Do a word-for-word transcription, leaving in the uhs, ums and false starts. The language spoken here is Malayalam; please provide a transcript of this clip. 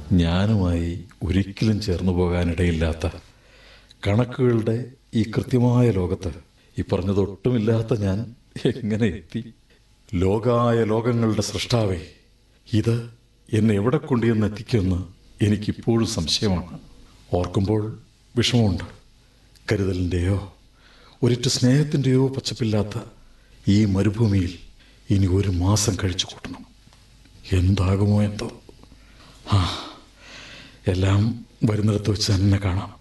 ഞാനുമായി ഒരിക്കലും ചേർന്നു പോകാനിടയില്ലാത്ത കണക്കുകളുടെ ഈ കൃത്യമായ ലോകത്ത് ഈ പറഞ്ഞതൊട്ടുമില്ലാത്ത ഞാൻ എങ്ങനെ എത്തി? ലോകായ ലോകങ്ങളുടെ സൃഷ്ടാവേ, ഇത് എന്നെ എവിടെ കൊണ്ടുവന്ന് എത്തിക്കുമെന്ന് എനിക്കിപ്പോഴും സംശയമാണ്. ഓർക്കുമ്പോൾ വിഷമമുണ്ട്. കരുതലിൻ്റെയോ ഒരിറ്റു സ്നേഹത്തിൻ്റെയോ പച്ചപ്പില്ലാത്ത ഈ മരുഭൂമിയിൽ ഇനി ഒരു മാസം കഴിച്ചു കൂട്ടണം. എന്താകുമോ എന്തോ. ആ, എല്ലാം വരുന്നിടത്ത് വെച്ച് തന്നെ കാണാം.